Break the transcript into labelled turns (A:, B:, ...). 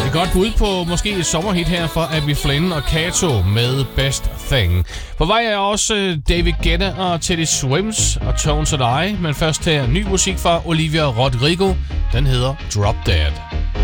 A: Et godt bud på måske et sommerhit her fra Abby Flynn og Kato med Best Thing. På vej er også David Guetta og Teddy Swims og Tones and I, men først her ny musik fra Olivia Rodrigo. Den hedder Drop Dead.